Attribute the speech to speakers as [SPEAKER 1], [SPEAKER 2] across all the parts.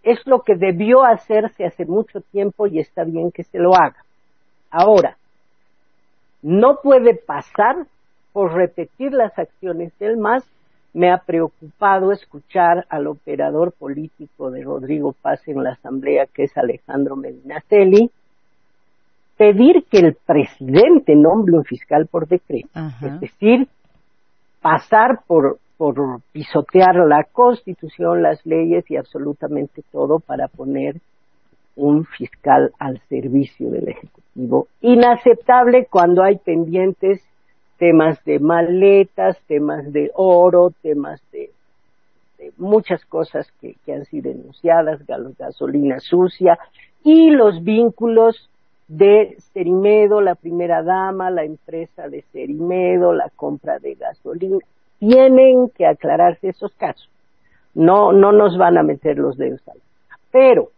[SPEAKER 1] es lo que debió hacerse hace mucho tiempo y está bien que se lo haga. Ahora, no puede pasar por repetir las acciones del MAS. Me ha preocupado escuchar al operador político de Rodrigo Paz en la Asamblea, que es Alejandro Medinaceli, pedir que el presidente nombre un fiscal por decreto. Ajá. Es decir, pasar por pisotear la Constitución, las leyes y absolutamente todo para poner un fiscal al servicio del Ejecutivo. Inaceptable cuando hay pendientes temas de maletas, temas de oro, temas de muchas cosas que han sido denunciadas, gasolina sucia, y los vínculos de Cerimedo, la primera dama, la empresa de Cerimedo, la compra de gasolina. Tienen que aclararse esos casos. No nos van a meter los dedos a la boca. Pero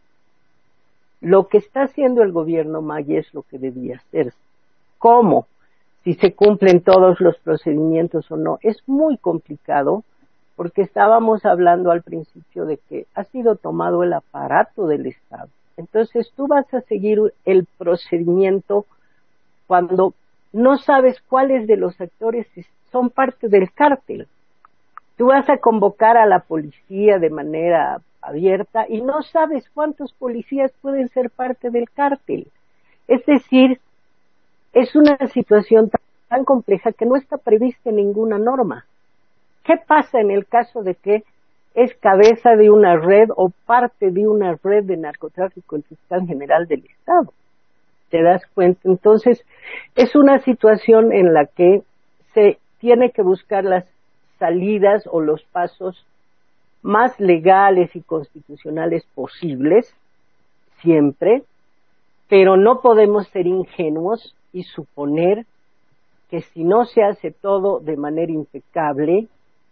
[SPEAKER 1] lo que está haciendo el gobierno Magui es lo que debía hacerse. ¿Cómo? Si se cumplen todos los procedimientos o no. Es muy complicado porque estábamos hablando al principio de que ha sido tomado el aparato del Estado. Entonces tú vas a seguir el procedimiento cuando no sabes cuáles de los actores son parte del cártel. Tú vas a convocar a la policía de manera abierta y no sabes cuántos policías pueden ser parte del cártel. Es decir, es una situación tan compleja que no está prevista en ninguna norma. ¿Qué pasa en el caso de que es cabeza de una red o parte de una red de narcotráfico el fiscal general del Estado? ¿Te das cuenta? Entonces, es una situación en la que se tiene que buscar las salidas o los pasos más legales y constitucionales posibles, siempre, pero no podemos ser ingenuos y suponer que si no se hace todo de manera impecable,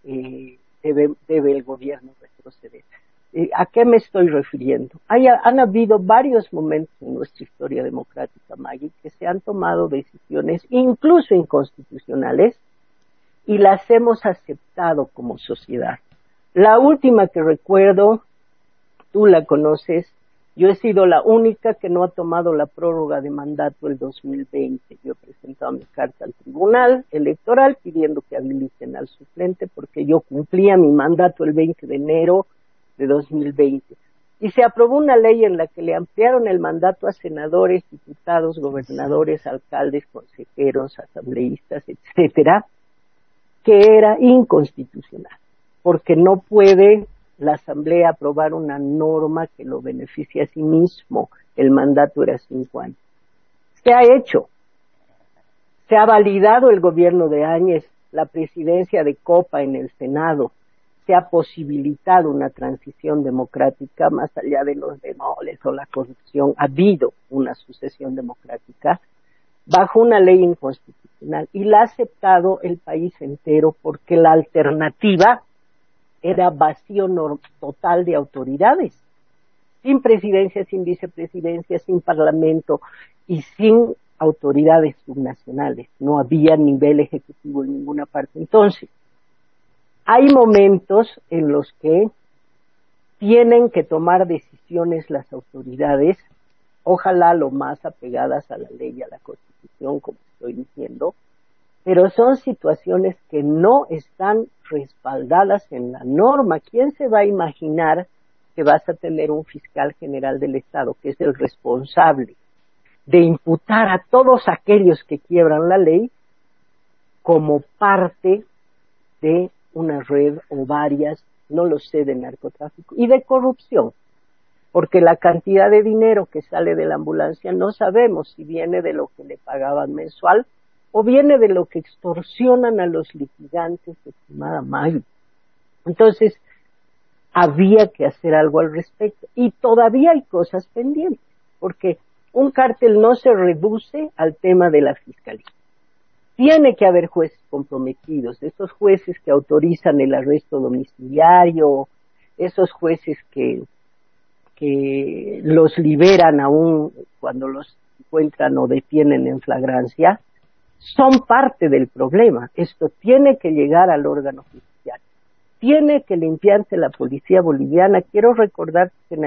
[SPEAKER 1] debe el gobierno retroceder. ¿A qué me estoy refiriendo? Han habido varios momentos en nuestra historia democrática, Magui, que se han tomado decisiones incluso inconstitucionales y las hemos aceptado como sociedad. La última que recuerdo, tú la conoces, yo he sido la única que no ha tomado la prórroga de mandato el 2020. Yo he presentado mi carta al Tribunal Electoral pidiendo que habiliten al suplente porque yo cumplía mi mandato el 20 de enero de 2020. Y se aprobó una ley en la que le ampliaron el mandato a senadores, diputados, gobernadores, alcaldes, consejeros, asambleístas, etcétera, que era inconstitucional, porque no puede la Asamblea aprobar una norma que lo beneficie a sí mismo. El mandato era 5 años. Se ha hecho. Se ha validado el gobierno de Áñez, la presidencia de Copa en el Senado. Se ha posibilitado una transición democrática más allá de los demoles o la corrupción. Ha habido una sucesión democrática bajo una ley inconstitucional y la ha aceptado el país entero porque la alternativa era vacío total de autoridades, sin presidencia, sin vicepresidencia, sin parlamento y sin autoridades subnacionales. No había nivel ejecutivo en ninguna parte. Entonces, hay momentos en los que tienen que tomar decisiones las autoridades, ojalá lo más apegadas a la ley y a la Constitución, como estoy diciendo, pero son situaciones que no están respaldadas en la norma. ¿Quién se va a imaginar que vas a tener un fiscal general del Estado, que es el responsable de imputar a todos aquellos que quiebran la ley como parte de una red o varias, no lo sé, de narcotráfico y de corrupción? Porque la cantidad de dinero que sale de la ambulancia no sabemos si viene de lo que le pagaban mensual o viene de lo que extorsionan a los litigantes, estimada Magui. Entonces, había que hacer algo al respecto. Y todavía hay cosas pendientes, porque un cártel no se reduce al tema de la fiscalía. Tiene que haber jueces comprometidos, esos jueces que autorizan el arresto domiciliario, esos jueces que los liberan aún cuando los encuentran o detienen en flagrancia, son parte del problema. Esto tiene que llegar al órgano judicial. Tiene que limpiarse la policía boliviana. Quiero recordar que